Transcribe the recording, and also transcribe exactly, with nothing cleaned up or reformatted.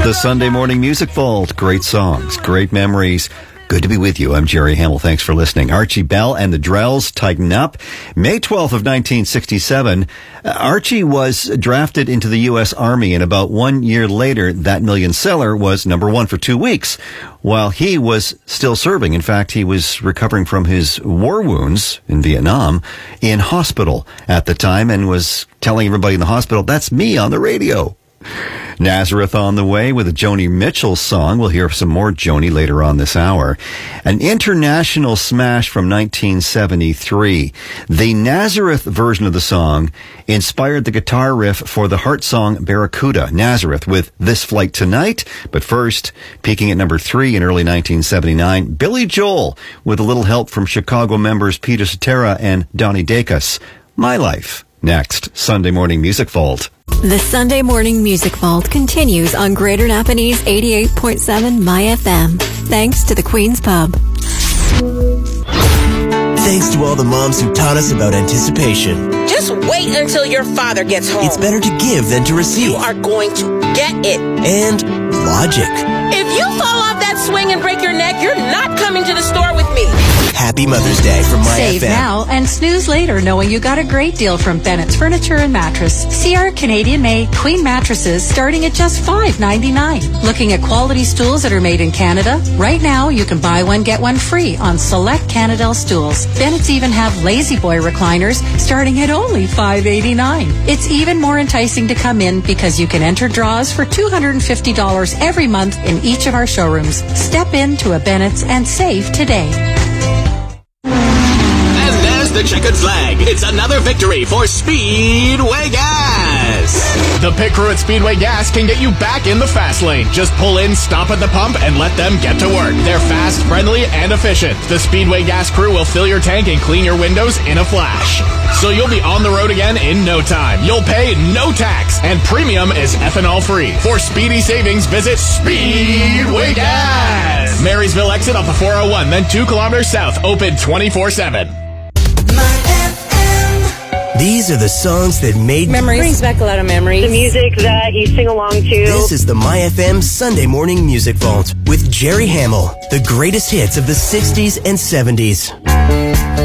The Sunday Morning Music Vault. Great songs, great memories. Good to be with you. I'm Jerry Hamill. Thanks for listening. Archie Bell and the Drells, Tighten Up. May twelfth of nineteen sixty-seven, uh, Archie was drafted into the U S Army, and about one year later, That Million Seller was number one for two weeks while he was still serving. In fact, he was recovering from his war wounds in Vietnam in hospital at the time and was telling everybody in the hospital, "That's me on the radio." Nazareth on the way with a Joni Mitchell song. We'll hear some more Joni later on this hour. An international smash from nineteen seventy-three. The Nazareth version of the song inspired the guitar riff for the Heart song Barracuda. Nazareth with This Flight Tonight. But first, peaking at number three in early nineteen seventy-nine, Billy Joel with a little help from Chicago members Peter Cetera and Donnie Dacus. My Life. Next, Sunday Morning Music Vault. The Sunday Morning Music Vault continues on Greater Napanese eighty-eight point seven My F M. Thanks to the Queen's Pub. Thanks to all the moms who taught us about anticipation. Just wait until your father gets home. It's better to give than to receive. You are going to get it. And logic. If you fall off that swing and break your neck, you're not coming to the store with me. Happy Mother's Day from My Save F M. now and snooze later knowing you got a great deal from Bennett's Furniture and Mattress. See our Canadian-made Queen mattresses starting at just five ninety-nine. Looking at quality stools that are made in Canada? Right now, you can buy one, get one free on select Canadel stools. Bennett's even have Lazy Boy recliners starting at only five eighty-nine. It's even more enticing to come in because you can enter draws for two hundred fifty dollars every month in each of our showrooms. Step into a Bennett's and save today. The checkered flag. It's another victory for Speedway Gas. The Pit Crew at Speedway Gas can get you back in the fast lane. Just pull in, stop at the pump, and let them get to work. They're fast, friendly, and efficient. The Speedway Gas crew will fill your tank and clean your windows in a flash. So you'll be on the road again in no time. You'll pay no tax, and premium is ethanol free. For speedy savings, visit Speedway Gas. Marysville exit off the four oh one, then two kilometers south, open twenty-four seven. These are the songs that made Memories. Brings back a lot of memories. The music that you sing along to. This is the My F M Sunday Morning Music Vault with Jerry Hamill. The greatest hits of the sixties and seventies.